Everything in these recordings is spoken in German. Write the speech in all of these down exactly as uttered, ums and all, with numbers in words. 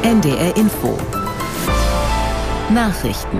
N D R Info. Nachrichten.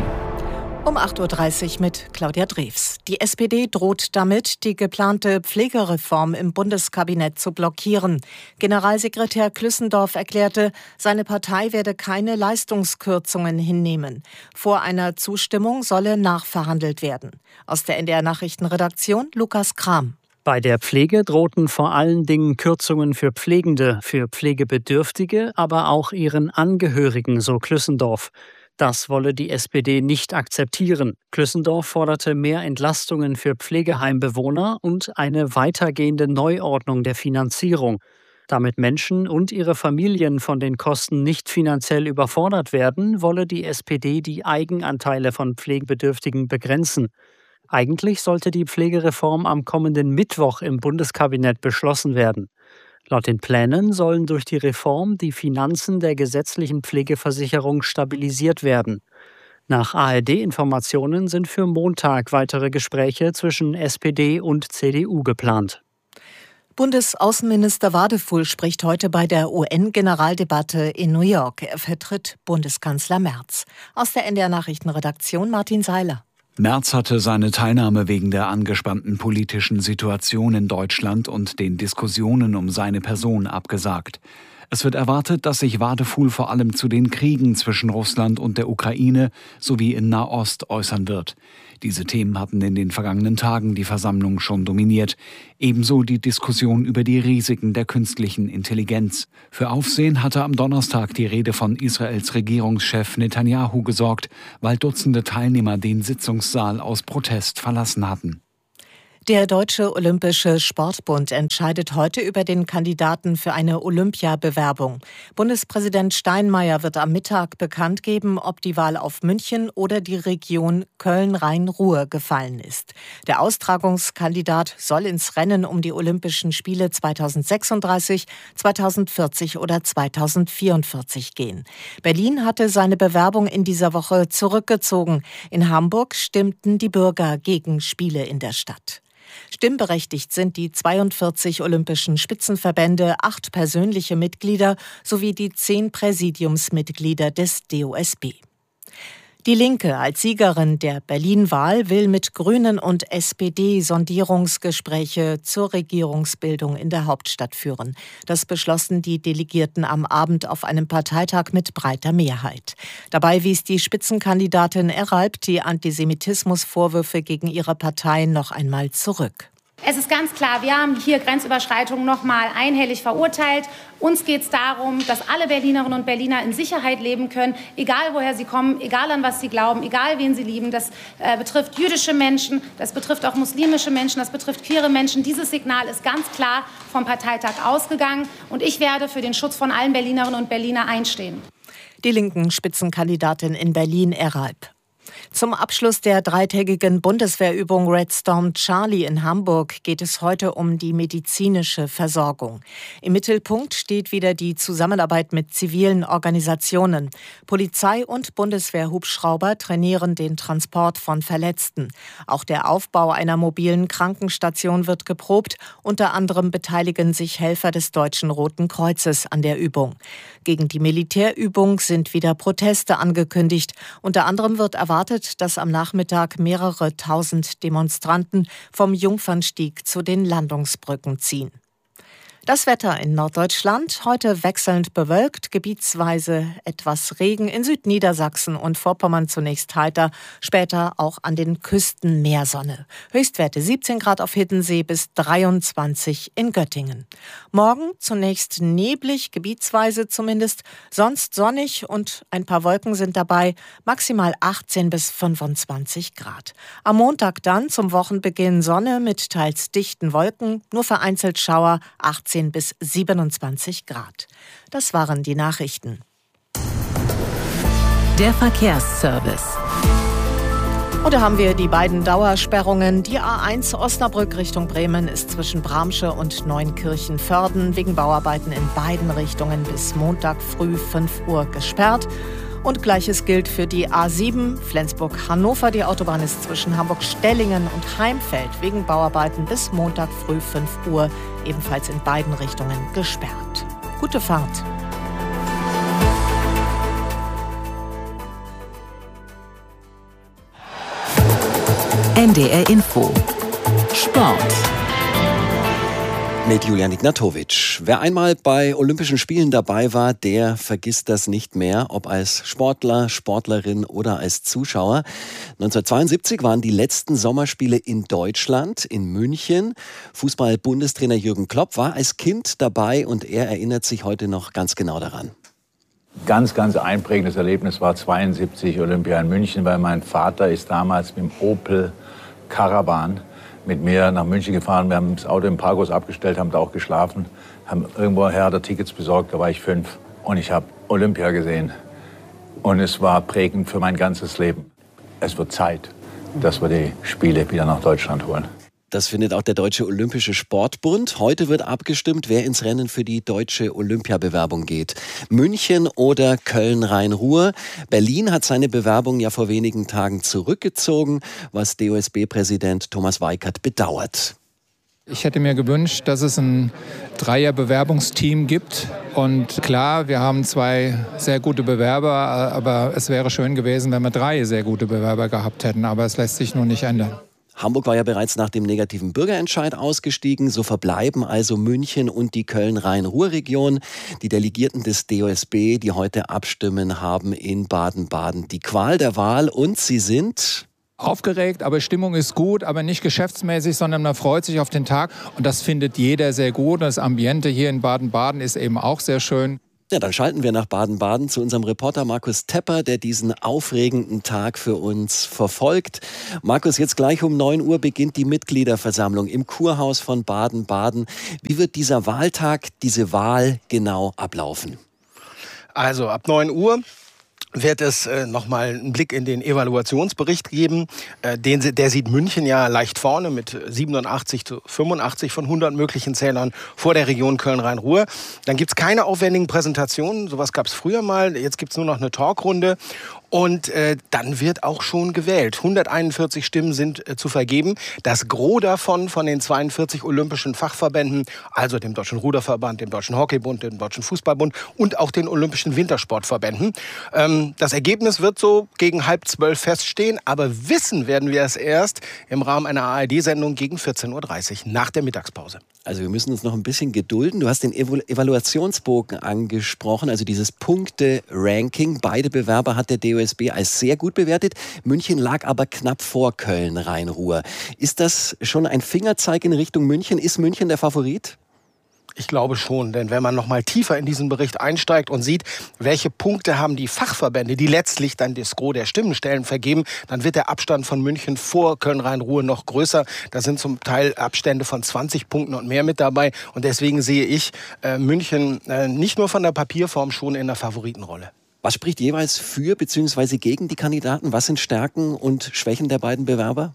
Um acht Uhr dreißig mit Claudia Drews. Die S P D droht damit, die geplante Pflegereform im Bundeskabinett zu blockieren. Generalsekretär Klüssendorf erklärte, seine Partei werde keine Leistungskürzungen hinnehmen. Vor einer Zustimmung solle nachverhandelt werden. Aus der N D R-Nachrichtenredaktion Lukas Kram. Bei der Pflege drohten vor allen Dingen Kürzungen für Pflegende, für Pflegebedürftige, aber auch ihren Angehörigen, so Klüssendorf. Das wolle die S P D nicht akzeptieren. Klüssendorf forderte mehr Entlastungen für Pflegeheimbewohner und eine weitergehende Neuordnung der Finanzierung. Damit Menschen und ihre Familien von den Kosten nicht finanziell überfordert werden, wolle die S P D die Eigenanteile von Pflegebedürftigen begrenzen. Eigentlich sollte die Pflegereform am kommenden Mittwoch im Bundeskabinett beschlossen werden. Laut den Plänen sollen durch die Reform die Finanzen der gesetzlichen Pflegeversicherung stabilisiert werden. Nach A R D-Informationen sind für Montag weitere Gespräche zwischen S P D und C D U geplant. Bundesaußenminister Wadefuhl spricht heute bei der U N-Generaldebatte in New York. Er vertritt Bundeskanzler Merz. Aus der N D R-Nachrichtenredaktion Martin Seiler. Merz hatte seine Teilnahme wegen der angespannten politischen Situation in Deutschland und den Diskussionen um seine Person abgesagt. Es wird erwartet, dass sich Wadefuhl vor allem zu den Kriegen zwischen Russland und der Ukraine sowie in Nahost äußern wird. Diese Themen hatten in den vergangenen Tagen die Versammlung schon dominiert. Ebenso die Diskussion über die Risiken der künstlichen Intelligenz. Für Aufsehen hatte am Donnerstag die Rede von Israels Regierungschef Netanyahu gesorgt, weil Dutzende Teilnehmer den Sitzungssaal aus Protest verlassen hatten. Der Deutsche Olympische Sportbund entscheidet heute über den Kandidaten für eine Olympiabewerbung. Bundespräsident Steinmeier wird am Mittag bekannt geben, ob die Wahl auf München oder die Region Köln-Rhein-Ruhr gefallen ist. Der Austragungskandidat soll ins Rennen um die Olympischen Spiele zweitausendsechsunddreißig, zweitausendvierzig oder zweitausendvierundvierzig gehen. Berlin hatte seine Bewerbung in dieser Woche zurückgezogen. In Hamburg stimmten die Bürger gegen Spiele in der Stadt. Stimmberechtigt sind die zweiundvierzig olympischen Spitzenverbände, acht persönliche Mitglieder sowie die zehn Präsidiumsmitglieder des D O S B. Die Linke als Siegerin der Berlin-Wahl will mit Grünen und S P D Sondierungsgespräche zur Regierungsbildung in der Hauptstadt führen. Das beschlossen die Delegierten am Abend auf einem Parteitag mit breiter Mehrheit. Dabei wies die Spitzenkandidatin Eralp die Antisemitismusvorwürfe gegen ihre Partei noch einmal zurück. Es ist ganz klar, wir haben hier Grenzüberschreitungen noch mal einhellig verurteilt. Uns geht es darum, dass alle Berlinerinnen und Berliner in Sicherheit leben können, egal woher sie kommen, egal an was sie glauben, egal wen sie lieben. Das äh, betrifft jüdische Menschen, das betrifft auch muslimische Menschen, das betrifft queere Menschen. Dieses Signal ist ganz klar vom Parteitag ausgegangen und ich werde für den Schutz von allen Berlinerinnen und Berliner einstehen. Die linken Spitzenkandidatin in Berlin, Eralp. Zum Abschluss der dreitägigen Bundeswehrübung Red Storm Charlie in Hamburg geht es heute um die medizinische Versorgung. Im Mittelpunkt steht wieder die Zusammenarbeit mit zivilen Organisationen. Polizei und Bundeswehrhubschrauber trainieren den Transport von Verletzten. Auch der Aufbau einer mobilen Krankenstation wird geprobt. Unter anderem beteiligen sich Helfer des Deutschen Roten Kreuzes an der Übung. Gegen die Militärübung sind wieder Proteste angekündigt. Unter anderem wird erwartet, dass am Nachmittag mehrere tausend Demonstranten vom Jungfernstieg zu den Landungsbrücken ziehen. Das Wetter in Norddeutschland, heute wechselnd bewölkt, gebietsweise etwas Regen, in Südniedersachsen und Vorpommern zunächst heiter, später auch an den Küsten mehr Sonne. Höchstwerte siebzehn Grad auf Hiddensee bis dreiundzwanzig in Göttingen. Morgen zunächst neblig, gebietsweise zumindest, sonst sonnig und ein paar Wolken sind dabei, maximal achtzehn bis fünfundzwanzig Grad. Am Montag dann zum Wochenbeginn Sonne mit teils dichten Wolken, nur vereinzelt Schauer, achtzehn bis siebenundzwanzig Grad. Das waren die Nachrichten. Der Verkehrsservice. Und da haben wir die beiden Dauersperrungen. Die A eins Osnabrück Richtung Bremen ist zwischen Bramsche und Neunkirchen-Vörden wegen Bauarbeiten in beiden Richtungen bis Montag früh fünf Uhr gesperrt. Und Gleiches gilt für die A sieben Flensburg-Hannover. Die Autobahn ist zwischen Hamburg-Stellingen und Heimfeld wegen Bauarbeiten bis Montag früh fünf Uhr ebenfalls in beiden Richtungen gesperrt. Gute Fahrt. N D R Info Sport mit Julian Ignatowitsch. Wer einmal bei Olympischen Spielen dabei war, der vergisst das nicht mehr, ob als Sportler, Sportlerin oder als Zuschauer. neunzehnhundertzweiundsiebzig waren die letzten Sommerspiele in Deutschland, in München. Fußball-Bundestrainer Jürgen Klopp war als Kind dabei und er erinnert sich heute noch ganz genau daran. Ganz, ganz einprägendes Erlebnis war zweiundsiebzig Olympia in München, weil mein Vater ist damals mit dem Opel Caravan mit mir nach München gefahren. Wir haben das Auto im Parkhaus abgestellt, haben da auch geschlafen, haben irgendwoher da Tickets besorgt, da war ich fünf. Und ich habe Olympia gesehen. Und es war prägend für mein ganzes Leben. Es wird Zeit, dass wir die Spiele wieder nach Deutschland holen. Das findet auch der Deutsche Olympische Sportbund. Heute wird abgestimmt, wer ins Rennen für die deutsche Olympiabewerbung geht. München oder Köln-Rhein-Ruhr. Berlin hat seine Bewerbung ja vor wenigen Tagen zurückgezogen, was D O S B-Präsident Thomas Weikert bedauert. Ich hätte mir gewünscht, dass es ein Dreier-Bewerbungsteam gibt. Und klar, wir haben zwei sehr gute Bewerber, aber es wäre schön gewesen, wenn wir drei sehr gute Bewerber gehabt hätten. Aber es lässt sich nun nicht ändern. Hamburg war ja bereits nach dem negativen Bürgerentscheid ausgestiegen. So verbleiben also München und die Köln-Rhein-Ruhr-Region. Die Delegierten des D O S B, die heute abstimmen, haben in Baden-Baden die Qual der Wahl. Und sie sind aufgeregt, aber Stimmung ist gut, aber nicht geschäftsmäßig, sondern man freut sich auf den Tag. Und das findet jeder sehr gut. Das Ambiente hier in Baden-Baden ist eben auch sehr schön. Ja, dann schalten wir nach Baden-Baden zu unserem Reporter Markus Tepper, der diesen aufregenden Tag für uns verfolgt. Markus, jetzt gleich um neun Uhr beginnt die Mitgliederversammlung im Kurhaus von Baden-Baden. Wie wird dieser Wahltag, diese Wahl genau ablaufen? Also ab neun Uhr wird es äh, nochmal einen Blick in den Evaluationsbericht geben. Äh, den, der sieht München ja leicht vorne mit siebenundachtzig zu fünfundachtzig von hundert möglichen Zählern vor der Region Köln-Rhein-Ruhr. Dann gibt's keine aufwendigen Präsentationen, sowas gab's früher mal. Jetzt gibt's nur noch eine Talkrunde. Und äh, dann wird auch schon gewählt. hunderteinundvierzig Stimmen sind äh, zu vergeben. Das Gros davon von den zweiundvierzig olympischen Fachverbänden, also dem Deutschen Ruderverband, dem Deutschen Hockeybund, dem Deutschen Fußballbund und auch den Olympischen Wintersportverbänden. Ähm, das Ergebnis wird so gegen halb zwölf feststehen, aber wissen werden wir es erst im Rahmen einer A R D-Sendung gegen vierzehn Uhr dreißig nach der Mittagspause. Also wir müssen uns noch ein bisschen gedulden. Du hast den Evaluationsbogen angesprochen, also dieses Punkte-Ranking. Beide Bewerber hat der D O S B als sehr gut bewertet. München lag aber knapp vor Köln-Rhein-Ruhr. Ist das schon ein Fingerzeig in Richtung München? Ist München der Favorit? Ich glaube schon, denn wenn man noch mal tiefer in diesen Bericht einsteigt und sieht, welche Punkte haben die Fachverbände, die letztlich dann das Gros der Stimmenstellen vergeben, dann wird der Abstand von München vor Köln-Rhein-Ruhr noch größer. Da sind zum Teil Abstände von zwanzig Punkten und mehr mit dabei. Und deswegen sehe ich äh, München äh, nicht nur von der Papierform schon in der Favoritenrolle. Was spricht jeweils für bzw. gegen die Kandidaten? Was sind Stärken und Schwächen der beiden Bewerber?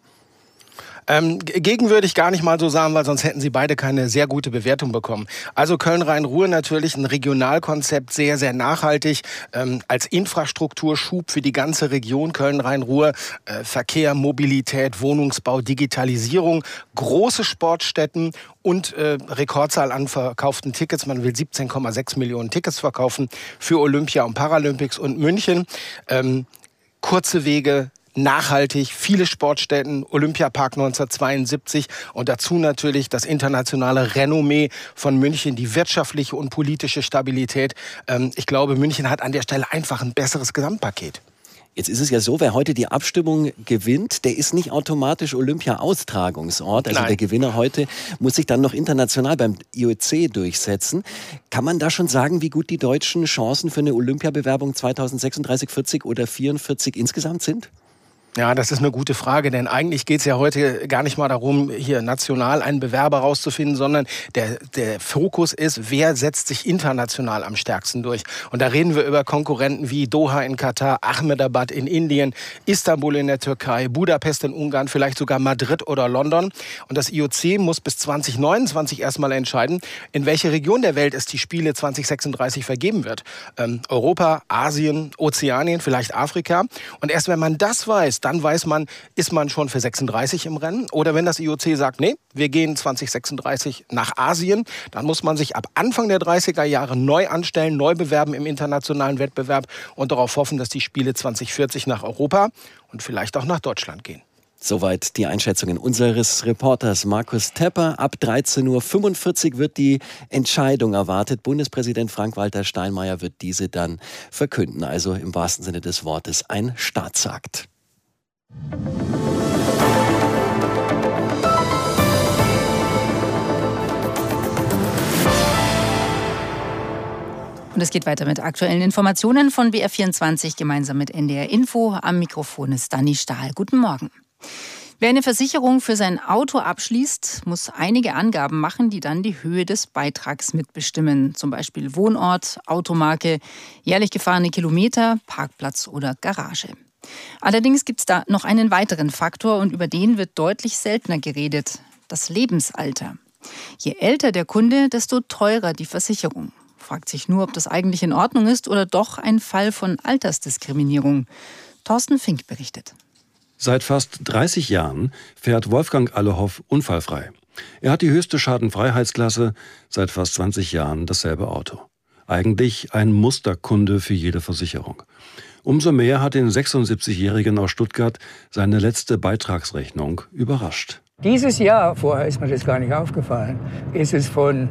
Ähm, gegen würde ich gar nicht mal so sagen, weil sonst hätten sie beide keine sehr gute Bewertung bekommen. Also Köln-Rhein-Ruhr natürlich ein Regionalkonzept, sehr, sehr nachhaltig, ähm, als Infrastrukturschub für die ganze Region Köln-Rhein-Ruhr, äh, Verkehr, Mobilität, Wohnungsbau, Digitalisierung, große Sportstätten und äh, Rekordzahl an verkauften Tickets. Man will siebzehn Komma sechs Millionen Tickets verkaufen für Olympia und Paralympics und München. Ähm, kurze Wege, nachhaltig, viele Sportstätten, Olympiapark neunzehnhundertzweiundsiebzig und dazu natürlich das internationale Renommee von München, die wirtschaftliche und politische Stabilität. Ähm, ich glaube, München hat an der Stelle einfach ein besseres Gesamtpaket. Jetzt ist es ja so, wer heute die Abstimmung gewinnt, der ist nicht automatisch Olympia-Austragungsort. Also Nein. Der Gewinner heute muss sich dann noch international beim I O C durchsetzen. Kann man da schon sagen, wie gut die deutschen Chancen für eine Olympiabewerbung zweitausendsechsunddreißig, vierzig oder vierundvierzig insgesamt sind? Ja, das ist eine gute Frage, denn eigentlich geht es ja heute gar nicht mal darum, hier national einen Bewerber rauszufinden, sondern der, der Fokus ist, wer setzt sich international am stärksten durch. Und da reden wir über Konkurrenten wie Doha in Katar, Ahmedabad in Indien, Istanbul in der Türkei, Budapest in Ungarn, vielleicht sogar Madrid oder London. Und das I O C muss bis zweitausendneunundzwanzig erstmal entscheiden, in welche Region der Welt es die Spiele zweitausendsechsunddreißig vergeben wird. Ähm, Europa, Asien, Ozeanien, vielleicht Afrika. Und erst wenn man das weiß, dann weiß man, ist man schon für sechsunddreißig im Rennen. Oder wenn das I O C sagt, nee, wir gehen zweitausendsechsunddreißig nach Asien, dann muss man sich ab Anfang der dreißiger Jahre neu anstellen, neu bewerben im internationalen Wettbewerb und darauf hoffen, dass die Spiele zweitausendvierzig nach Europa und vielleicht auch nach Deutschland gehen. Soweit die Einschätzungen unseres Reporters Markus Tepper. Ab dreizehn Uhr fünfundvierzig wird die Entscheidung erwartet. Bundespräsident Frank-Walter Steinmeier wird diese dann verkünden. Also im wahrsten Sinne des Wortes ein Staatsakt. Und es geht weiter mit aktuellen Informationen von B R vierundzwanzig gemeinsam mit N D R Info. Am Mikrofon ist Dani Stahl. Guten Morgen. Wer eine Versicherung für sein Auto abschließt, muss einige Angaben machen, die dann die Höhe des Beitrags mitbestimmen. Zum Beispiel Wohnort, Automarke, jährlich gefahrene Kilometer, Parkplatz oder Garage. Allerdings gibt es da noch einen weiteren Faktor und über den wird deutlich seltener geredet: das Lebensalter. Je älter der Kunde, desto teurer die Versicherung. Fragt sich nur, ob das eigentlich in Ordnung ist oder doch ein Fall von Altersdiskriminierung. Thorsten Fink berichtet. Seit fast dreißig Jahren fährt Wolfgang Allehoff unfallfrei. Er hat die höchste Schadenfreiheitsklasse, seit fast zwanzig Jahren dasselbe Auto. Eigentlich ein Musterkunde für jede Versicherung. Umso mehr hat den sechsundsiebzigjährigen aus Stuttgart seine letzte Beitragsrechnung überrascht. Dieses Jahr, vorher ist mir das gar nicht aufgefallen, ist es von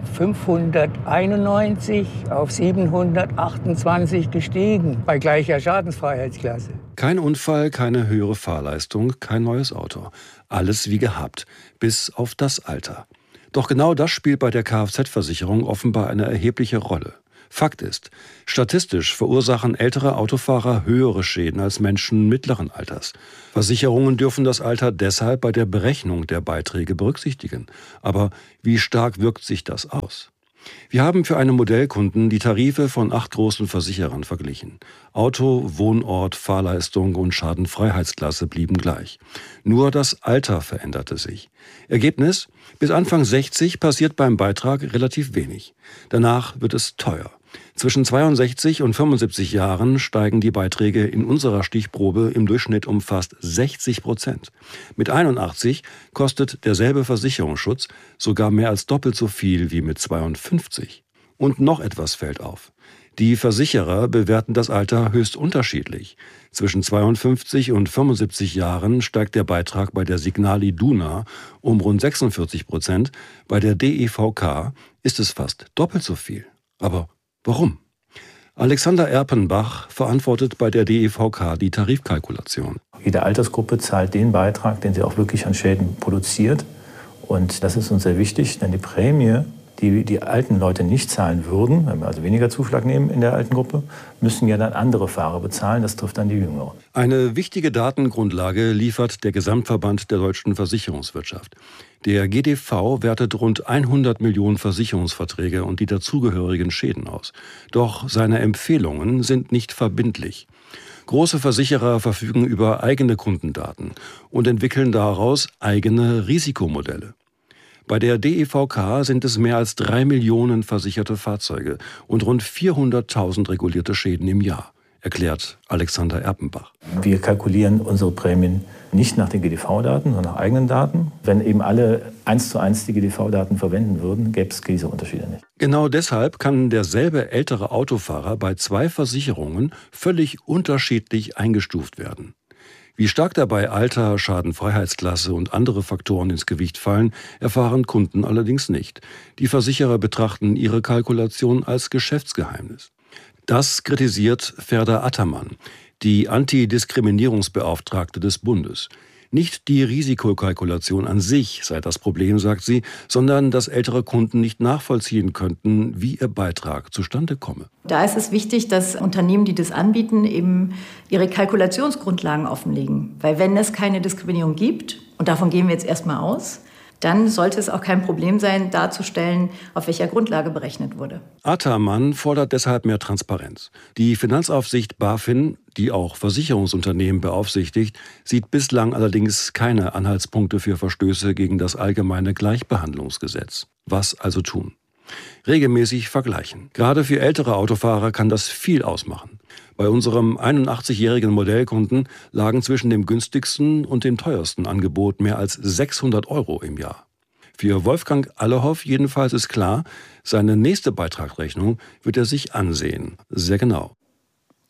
fünfhunderteinundneunzig auf siebenhundertachtundzwanzig gestiegen, bei gleicher Schadensfreiheitsklasse. Kein Unfall, keine höhere Fahrleistung, kein neues Auto. Alles wie gehabt, bis auf das Alter. Doch genau das spielt bei der Kfz-Versicherung offenbar eine erhebliche Rolle. Fakt ist, statistisch verursachen ältere Autofahrer höhere Schäden als Menschen mittleren Alters. Versicherungen dürfen das Alter deshalb bei der Berechnung der Beiträge berücksichtigen. Aber wie stark wirkt sich das aus? Wir haben für einen Modellkunden die Tarife von acht großen Versicherern verglichen. Auto, Wohnort, Fahrleistung und Schadenfreiheitsklasse blieben gleich. Nur das Alter veränderte sich. Ergebnis: Bis Anfang sechzig passiert beim Beitrag relativ wenig. Danach wird es teuer. Zwischen zweiundsechzig und fünfundsiebzig Jahren steigen die Beiträge in unserer Stichprobe im Durchschnitt um fast sechzig Prozent. Mit einundachtzig kostet derselbe Versicherungsschutz sogar mehr als doppelt so viel wie mit zweiundfünfzig. Und noch etwas fällt auf. Die Versicherer bewerten das Alter höchst unterschiedlich. Zwischen zweiundfünfzig und fünfundsiebzig Jahren steigt der Beitrag bei der Signal Iduna um rund sechsundvierzig Prozent. Bei der D E V K ist es fast doppelt so viel. Aber warum? Alexander Erpenbach verantwortet bei der D E V K die Tarifkalkulation. Jede Altersgruppe zahlt den Beitrag, den sie auch wirklich an Schäden produziert. Und das ist uns sehr wichtig, denn die Prämie, die die alten Leute nicht zahlen würden, wenn wir also weniger Zuschlag nehmen in der alten Gruppe, müssen ja dann andere Fahrer bezahlen. Das trifft dann die Jüngeren. Eine wichtige Datengrundlage liefert der Gesamtverband der deutschen Versicherungswirtschaft. Der G D V wertet rund hundert Millionen Versicherungsverträge und die dazugehörigen Schäden aus. Doch seine Empfehlungen sind nicht verbindlich. Große Versicherer verfügen über eigene Kundendaten und entwickeln daraus eigene Risikomodelle. Bei der D E V K sind es mehr als drei Millionen versicherte Fahrzeuge und rund vierhunderttausend regulierte Schäden im Jahr, erklärt Alexander Erpenbach. Wir kalkulieren unsere Prämien nicht nach den G D V-Daten, sondern nach eigenen Daten. Wenn eben alle eins zu eins die G D V-Daten verwenden würden, gäbe es diese Unterschiede nicht. Genau deshalb kann derselbe ältere Autofahrer bei zwei Versicherungen völlig unterschiedlich eingestuft werden. Wie stark dabei Alter, Schadenfreiheitsklasse und andere Faktoren ins Gewicht fallen, erfahren Kunden allerdings nicht. Die Versicherer betrachten ihre Kalkulation als Geschäftsgeheimnis. Das kritisiert Ferda Attermann, die Antidiskriminierungsbeauftragte des Bundes. Nicht die Risikokalkulation an sich sei das Problem, sagt sie, sondern dass ältere Kunden nicht nachvollziehen könnten, wie ihr Beitrag zustande komme. Da ist es wichtig, dass Unternehmen, die das anbieten, eben ihre Kalkulationsgrundlagen offenlegen. Weil wenn es keine Diskriminierung gibt, und davon gehen wir jetzt erstmal aus, dann sollte es auch kein Problem sein, darzustellen, auf welcher Grundlage berechnet wurde. Attermann fordert deshalb mehr Transparenz. Die Finanzaufsicht BaFin, die auch Versicherungsunternehmen beaufsichtigt, sieht bislang allerdings keine Anhaltspunkte für Verstöße gegen das allgemeine Gleichbehandlungsgesetz. Was also tun? Regelmäßig vergleichen. Gerade für ältere Autofahrer kann das viel ausmachen. Bei unserem einundachtzigjährigen Modellkunden lagen zwischen dem günstigsten und dem teuersten Angebot mehr als sechshundert Euro im Jahr. Für Wolfgang Allehoff jedenfalls ist klar, seine nächste Beitragsrechnung wird er sich ansehen. Sehr genau.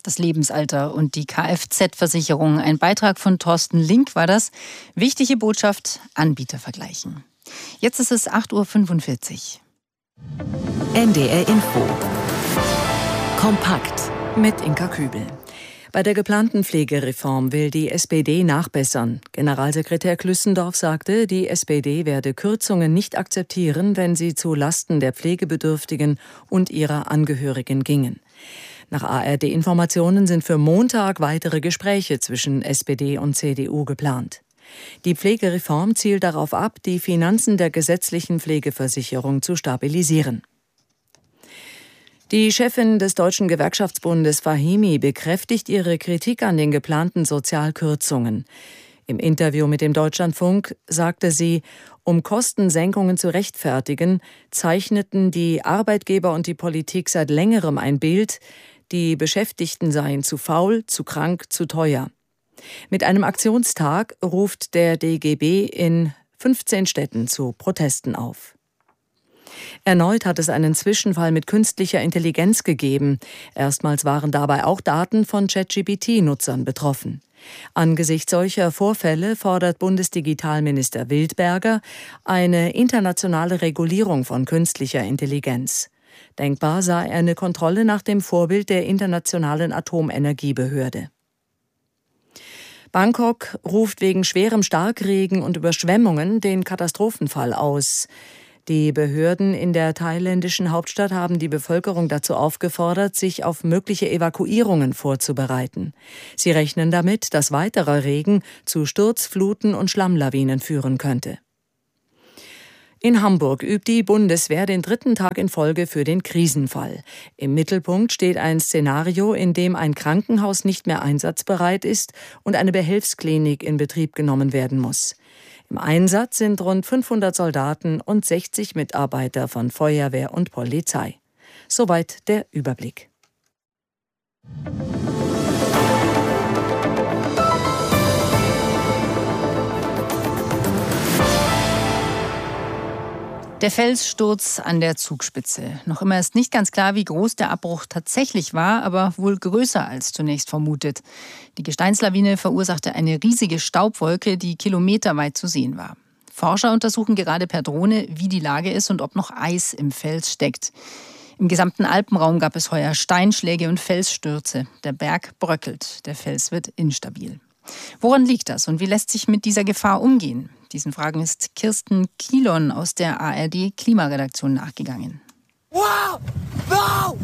Das Lebensalter und die Kfz-Versicherung. Ein Beitrag von Thorsten Link war das. Wichtige Botschaft, Anbieter vergleichen. Jetzt ist es acht Uhr fünfundvierzig. N D R Info. Kompakt. Mit Inka Kübel. Bei der geplanten Pflegereform will die S P D nachbessern. Generalsekretär Klüssendorf sagte, die S P D werde Kürzungen nicht akzeptieren, wenn sie zu Lasten der Pflegebedürftigen und ihrer Angehörigen gingen. Nach A R D-Informationen sind für Montag weitere Gespräche zwischen S P D und C D U geplant. Die Pflegereform zielt darauf ab, die Finanzen der gesetzlichen Pflegeversicherung zu stabilisieren. Die Chefin des Deutschen Gewerkschaftsbundes Fahimi bekräftigt ihre Kritik an den geplanten Sozialkürzungen. Im Interview mit dem Deutschlandfunk sagte sie, um Kostensenkungen zu rechtfertigen, zeichneten die Arbeitgeber und die Politik seit längerem ein Bild, die Beschäftigten seien zu faul, zu krank, zu teuer. Mit einem Aktionstag ruft der D G B in fünfzehn Städten zu Protesten auf. Erneut hat es einen Zwischenfall mit künstlicher Intelligenz gegeben. Erstmals waren dabei auch Daten von ChatGPT-Nutzern betroffen. Angesichts solcher Vorfälle fordert Bundesdigitalminister Wildberger eine internationale Regulierung von künstlicher Intelligenz. Denkbar sei eine Kontrolle nach dem Vorbild der Internationalen Atomenergiebehörde. Bangkok ruft wegen schwerem Starkregen und Überschwemmungen den Katastrophenfall aus. Die Behörden in der thailändischen Hauptstadt haben die Bevölkerung dazu aufgefordert, sich auf mögliche Evakuierungen vorzubereiten. Sie rechnen damit, dass weiterer Regen zu Sturzfluten und Schlammlawinen führen könnte. In Hamburg übt die Bundeswehr den dritten Tag in Folge für den Krisenfall. Im Mittelpunkt steht ein Szenario, in dem ein Krankenhaus nicht mehr einsatzbereit ist und eine Behelfsklinik in Betrieb genommen werden muss. Im Einsatz sind rund fünfhundert Soldaten und sechzig Mitarbeiter von Feuerwehr und Polizei. Soweit der Überblick. Der Felssturz an der Zugspitze. Noch immer ist nicht ganz klar, wie groß der Abbruch tatsächlich war, aber wohl größer als zunächst vermutet. Die Gesteinslawine verursachte eine riesige Staubwolke, die kilometerweit zu sehen war. Forscher untersuchen gerade per Drohne, wie die Lage ist und ob noch Eis im Fels steckt. Im gesamten Alpenraum gab es heuer Steinschläge und Felsstürze. Der Berg bröckelt, der Fels wird instabil. Woran liegt das und wie lässt sich mit dieser Gefahr umgehen? Diesen Fragen ist Kirsten Kielon aus der A R D-Klimaredaktion nachgegangen. Wow! Wow!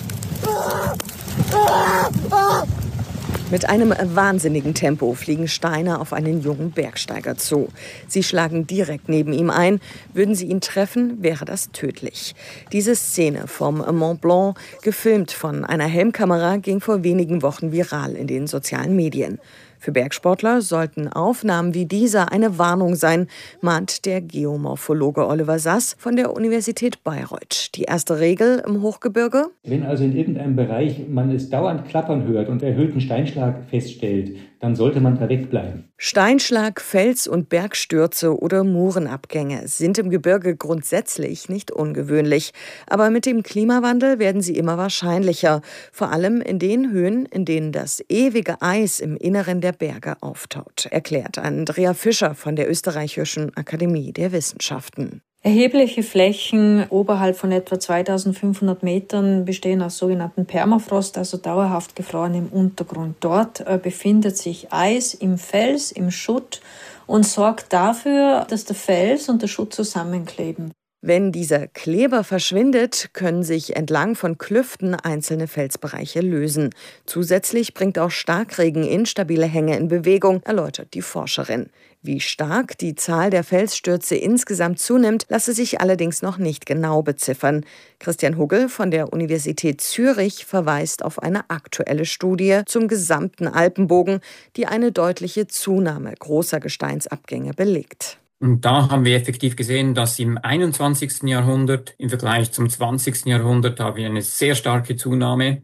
Mit einem wahnsinnigen Tempo fliegen Steine auf einen jungen Bergsteiger zu. Sie schlagen direkt neben ihm ein. Würden sie ihn treffen, wäre das tödlich. Diese Szene vom Mont Blanc, gefilmt von einer Helmkamera, ging vor wenigen Wochen viral in den sozialen Medien. Für Bergsportler sollten Aufnahmen wie dieser eine Warnung sein, mahnt der Geomorphologe Oliver Sass von der Universität Bayreuth. Die erste Regel im Hochgebirge: Wenn also in irgendeinem Bereich man es dauernd klappern hört und erhöhten Steinschlag feststellt, dann sollte man da wegbleiben. Steinschlag, Fels- und Bergstürze oder Murenabgänge sind im Gebirge grundsätzlich nicht ungewöhnlich. Aber mit dem Klimawandel werden sie immer wahrscheinlicher. Vor allem in den Höhen, in denen das ewige Eis im Inneren der Berge auftaut, erklärt Andrea Fischer von der Österreichischen Akademie der Wissenschaften. Erhebliche Flächen oberhalb von etwa zweitausendfünfhundert Metern bestehen aus sogenannten Permafrost, also dauerhaft gefrorenem Untergrund. Dort äh, befindet sich Eis im Fels, im Schutt und sorgt dafür, dass der Fels und der Schutt zusammenkleben. Wenn dieser Kleber verschwindet, können sich entlang von Klüften einzelne Felsbereiche lösen. Zusätzlich bringt auch Starkregen instabile Hänge in Bewegung, erläutert die Forscherin. Wie stark die Zahl der Felsstürze insgesamt zunimmt, lasse sich allerdings noch nicht genau beziffern. Christian Huggel von der Universität Zürich verweist auf eine aktuelle Studie zum gesamten Alpenbogen, die eine deutliche Zunahme großer Gesteinsabgänge belegt. Und da haben wir effektiv gesehen, dass im einundzwanzigsten Jahrhundert im Vergleich zum zwanzigsten Jahrhundert haben wir eine sehr starke Zunahme.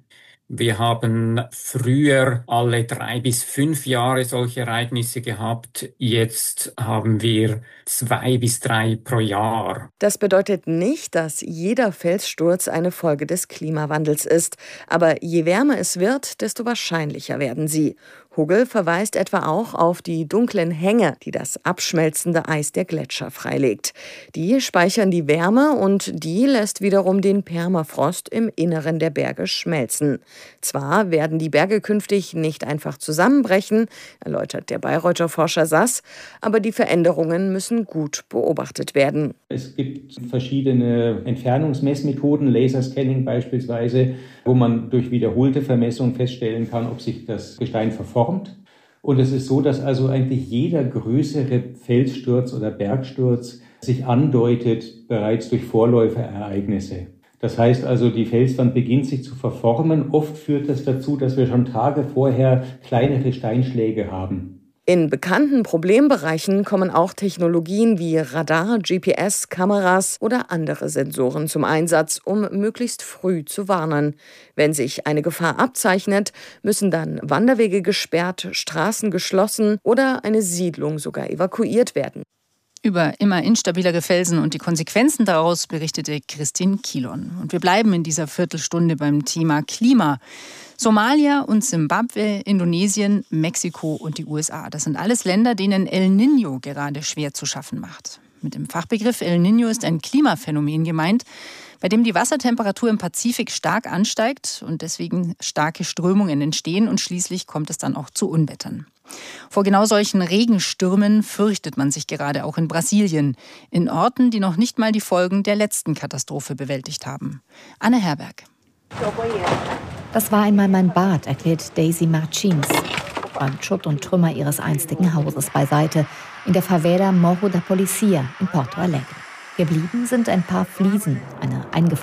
Wir haben früher alle drei bis fünf Jahre solche Ereignisse gehabt. Jetzt haben wir zwei bis drei pro Jahr. Das bedeutet nicht, dass jeder Felssturz eine Folge des Klimawandels ist. Aber je wärmer es wird, desto wahrscheinlicher werden sie. Hugel verweist etwa auch auf die dunklen Hänge, die das abschmelzende Eis der Gletscher freilegt. Die speichern die Wärme und die lässt wiederum den Permafrost im Inneren der Berge schmelzen. Zwar werden die Berge künftig nicht einfach zusammenbrechen, erläutert der Bayreuther Forscher Sass, aber die Veränderungen müssen gut beobachtet werden. Es gibt verschiedene Entfernungsmessmethoden, Laserscanning beispielsweise, wo man durch wiederholte Vermessungen feststellen kann, ob sich das Gestein verformt. Und es ist so, dass also eigentlich jeder größere Felssturz oder Bergsturz sich andeutet bereits durch Vorläuferereignisse. Das heißt also, die Felswand beginnt sich zu verformen. Oft führt das dazu, dass wir schon Tage vorher kleinere Steinschläge haben. In bekannten Problembereichen kommen auch Technologien wie Radar, G P S, Kameras oder andere Sensoren zum Einsatz, um möglichst früh zu warnen. Wenn sich eine Gefahr abzeichnet, müssen dann Wanderwege gesperrt, Straßen geschlossen oder eine Siedlung sogar evakuiert werden. Über immer instabilere Felsen und die Konsequenzen daraus berichtete Christine Kilon. Und wir bleiben in dieser Viertelstunde beim Thema Klima. Somalia und Simbabwe, Indonesien, Mexiko und die U S A. Das sind alles Länder, denen El Niño gerade schwer zu schaffen macht. Mit dem Fachbegriff El Niño ist ein Klimaphänomen gemeint, bei dem die Wassertemperatur im Pazifik stark ansteigt und deswegen starke Strömungen entstehen und schließlich kommt es dann auch zu Unwettern. Vor genau solchen Regenstürmen fürchtet man sich gerade auch in Brasilien, in Orten, die noch nicht mal die Folgen der letzten Katastrophe bewältigt haben. Anne Herberg. Das war einmal mein Bad, erklärt Daisy Martins. Räumt Schutt und Trümmer ihres einstigen Hauses beiseite, in der Favela Morro da Policia in Porto Alegre. Geblieben sind ein paar Fliesen, eine eingefallene